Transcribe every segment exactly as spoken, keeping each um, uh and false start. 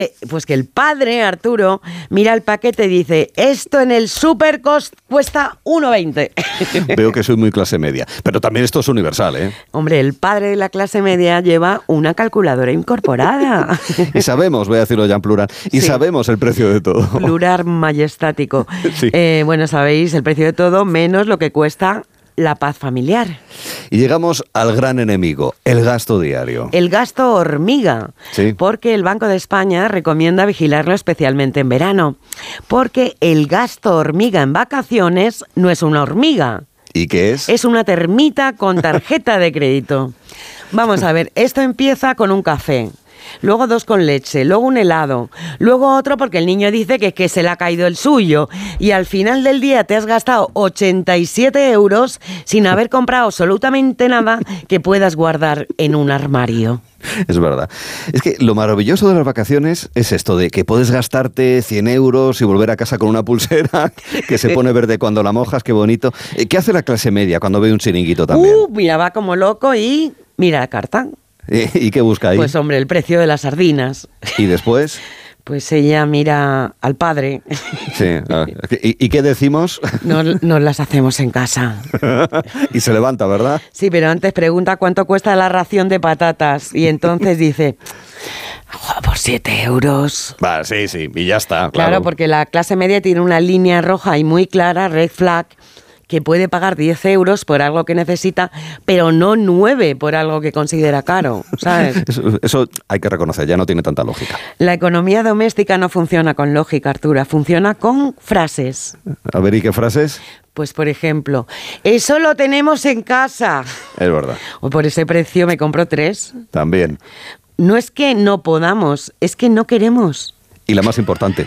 Eh, pues que el padre, Arturo, mira el paquete y dice, esto en el súper cost cuesta uno veinte. Veo que soy muy clase media, pero también esto es universal, ¿eh? Hombre, el padre de la clase media lleva una calculadora incorporada. Y sabemos, voy a decirlo ya en plural, y Sí. sabemos el precio de todo. Plural majestático. Sí. Eh, bueno, sabéis, el precio de todo menos lo que cuesta la paz familiar. Y llegamos al gran enemigo, el gasto diario. El gasto hormiga, Sí. porque el Banco de España recomienda vigilarlo especialmente en verano, porque el gasto hormiga en vacaciones no es una hormiga, ¿Y qué es? es una termita con tarjeta de crédito. Vamos a ver, esto empieza con un café. Luego dos con leche, luego un helado, luego otro porque el niño dice que, que se le ha caído el suyo y al final del día te has gastado ochenta y siete euros sin haber comprado absolutamente nada que puedas guardar en un armario. Es verdad. Es que lo maravilloso de las vacaciones es esto de que puedes gastarte cien euros y volver a casa con una pulsera que se pone verde cuando la mojas, qué bonito. ¿Qué hace la clase media cuando ve un chiringuito también? Uh, mira, va como loco y mira la carta. ¿Y qué busca ahí? Pues hombre, el precio de las sardinas. ¿Y después? Pues ella mira al padre. Sí. Ah, ¿Y, ¿Y qué decimos? No, no las hacemos en casa. Y se levanta, ¿verdad? Sí, pero antes pregunta cuánto cuesta la ración de patatas y entonces dice, "Jo, por siete euros. Va, sí, sí, y ya está. Claro, Claro, porque la clase media tiene una línea roja y muy clara, red flag, que puede pagar diez euros por algo que necesita, pero no nueve por algo que considera caro, ¿sabes? Eso, eso hay que reconocer, ya no tiene tanta lógica. La economía doméstica no funciona con lógica, Artura, funciona con frases. A ver, ¿y qué frases? Pues, por ejemplo, eso lo tenemos en casa. Es verdad, O por ese precio me compro tres. también. No es que no podamos, es que no queremos. Y la más importante.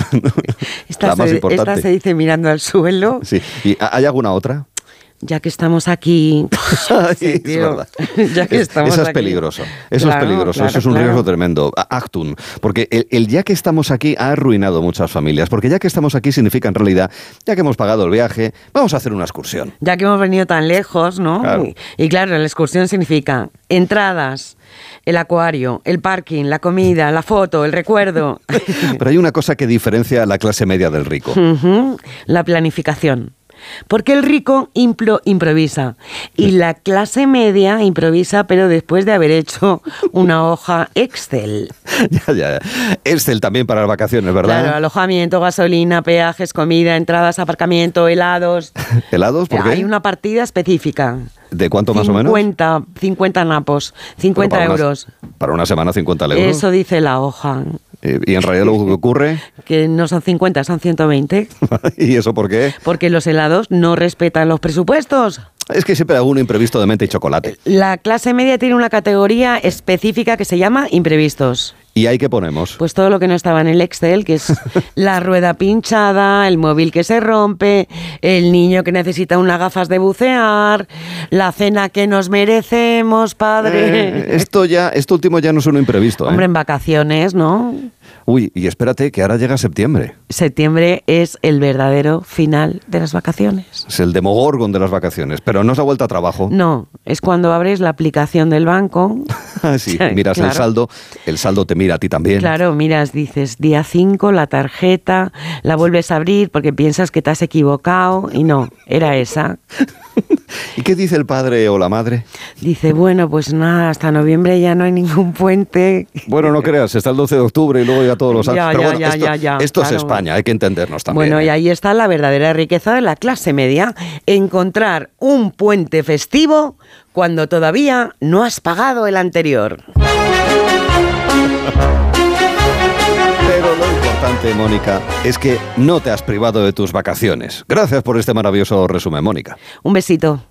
Esta, la más se, importante. esta se dice mirando al suelo. Sí. ¿Y hay alguna otra? Ya que estamos aquí... Ay, Sí, es tío. verdad. Ya que Es- estamos Eso es aquí. peligroso. Eso Claro, es peligroso. claro, Eso es un claro. riesgo tremendo. A- Actum. Porque el, el ya que estamos aquí ha arruinado muchas familias. Porque ya que estamos aquí significa en realidad, ya que hemos pagado el viaje, vamos a hacer una excursión. Ya que hemos venido tan lejos, ¿no? Claro. Y, y claro, la excursión significa entradas, el acuario, el parking, la comida, la foto, el recuerdo. Pero hay una cosa que diferencia a la clase media del rico. Ujú, la planificación. Porque el rico implo, improvisa y la clase media improvisa, pero después de haber hecho una hoja Excel. Ya, ya. Excel también para las vacaciones, ¿verdad? Claro, alojamiento, gasolina, peajes, comida, entradas, aparcamiento, helados. ¿Helados? ¿Por qué? Hay una partida específica. ¿De cuánto más o menos? cincuenta, cincuenta napos, Pero cincuenta para una- euros. para una semana, cincuenta euros. Eso dice la hoja. Eh, Y en realidad lo que ocurre... Que no son cincuenta, son ciento veinte. ¿Y eso por qué? Porque los helados no respetan los presupuestos. Es que siempre hay algún imprevisto de mente y chocolate. La clase media tiene una categoría específica que se llama imprevistos. ¿Y ahí qué ponemos? Pues todo lo que no estaba en el Excel, que es la rueda pinchada, el móvil que se rompe, el niño que necesita unas gafas de bucear, la cena que nos merecemos, padre. Eh, esto ya, esto último ya no es un imprevisto, ¿eh? Hombre, en vacaciones, ¿no? Uy, y espérate, que ahora llega septiembre. Septiembre es el verdadero final de las vacaciones. Es el demogorgon de las vacaciones, pero no es la vuelta a trabajo. No, es cuando abres la aplicación del banco. Ah, sí, miras Claro. el saldo, el saldo te mira a ti también. Claro, miras, dices día cinco, la tarjeta, la vuelves a abrir porque piensas que te has equivocado y no, era esa. ¿Y qué dice el padre o la madre? Dice, bueno, pues nada, hasta noviembre ya no hay ningún puente. Bueno, no creas, está el doce de octubre y luego ya todos los años. Ya, Pero ya, bueno, ya, esto, ya, ya, esto es claro. España, hay que entendernos también. Bueno, y ¿eh? ahí está la verdadera riqueza de la clase media, encontrar un puente festivo cuando todavía no has pagado el anterior. Pero lo importante, Mónica, es que no te has privado de tus vacaciones. Gracias por este maravilloso resumen, Mónica. Un besito.